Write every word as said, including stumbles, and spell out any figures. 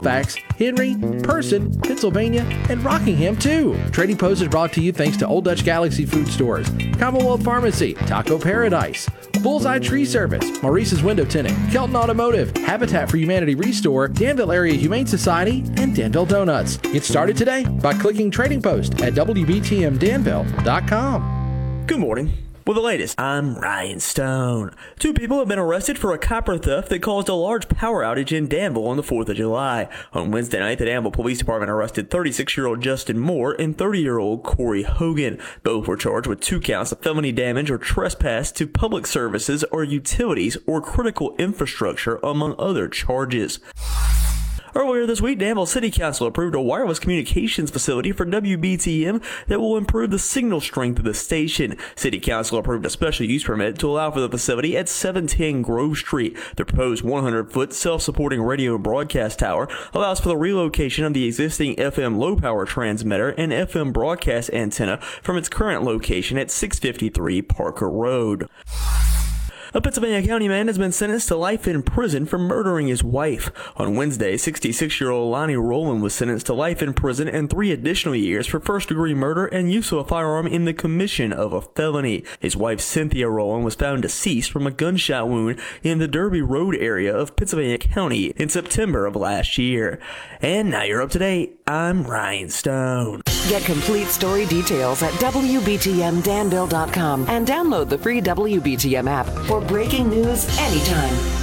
Halifax, Henry, Person, Pennsylvania, and Rockingham too. Trading Post is brought to you thanks to Old Dutch Galaxy Food Stores, Commonwealth Pharmacy, Taco Paradise, Bullseye Tree Service, Maurice's Window Tinting, Kelton Automotive, Habitat for Humanity Restore, Danville Area Humane Society, and Danville Donuts. Get started today by clicking Trading Post at W B T M Danville dot com. Good morning. With the latest, I'm Ryan Stone. Two people have been arrested for a copper theft that caused a large power outage in Danville on the fourth of July. On Wednesday night, the Danville Police Department arrested thirty-six-year-old Justin Moore and thirty-year-old Corey Hogan. Both were charged with two counts of felony damage or trespass to public services or utilities or critical infrastructure, among other charges. Earlier this week, Danville City Council approved a wireless communications facility for W B T M that will improve the signal strength of the station. City Council approved a special use permit to allow for the facility at seven ten Grove Street. The proposed one hundred foot self-supporting radio and broadcast tower allows for the relocation of the existing F M low-power transmitter and F M broadcast antenna from its current location at six fifty-three Parker Road. A Pennsylvania County man has been sentenced to life in prison for murdering his wife. On Wednesday, sixty-six-year-old Lonnie Rowland was sentenced to life in prison and three additional years for first-degree murder and use of a firearm in the commission of a felony. His wife, Cynthia Rowland, was found deceased from a gunshot wound in the Derby Road area of Pennsylvania County in September of last year. And now you're up to date. I'm Ryan Stone. Get complete story details at W B T M Danville dot com and download the free W B T M app for breaking news anytime.